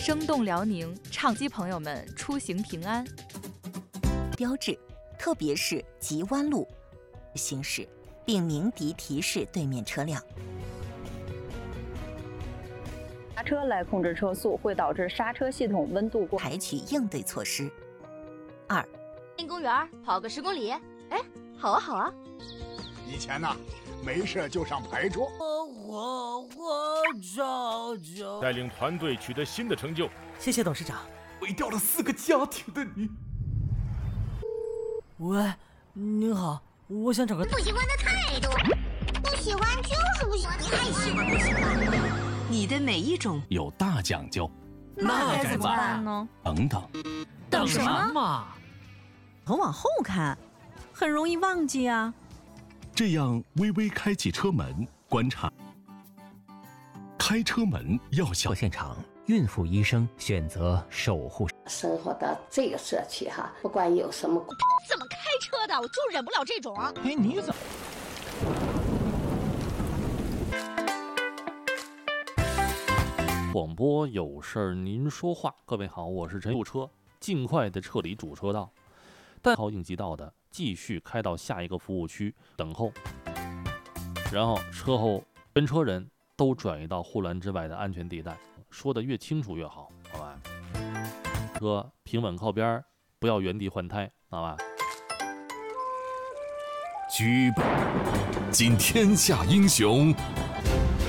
生动辽宁，畅希朋友们出行平安。 标志，特别是急弯路行驶，并鸣笛提示对面车辆。 刹车来控制车速会导致刹车系统温度过， 采取应对措施。2， 进公园跑个10公里，哎，好啊好啊。 以前呢，没事就上牌桌。 带领团队取得新的成就。 谢谢董事长。 毁掉了4个家庭的你。 喂，您好，我想找个不喜欢的太多，不喜欢就是不喜欢，太喜欢不喜欢。 你的每一种有大讲究， 那该怎么办呢？ 等什么嘛？ 头往后看，很容易忘记啊。 这样微微开启车门，观察。开车门要小。 现场，孕妇医生选择守护。 生活的这个社区哈，不管有什么， 怎么开车的，我就忍不了这种。 哎，你怎么？ 广播有事儿您说话。各位好，我是陈路车，尽快的撤离主车道，但好应急到的继续开到下一个服务区等候，然后车后跟车人都转移到护栏之外的安全地带，说的越清楚越好，好吧？车平稳靠边，不要原地换胎，好吧？ 举杯敬天下英雄。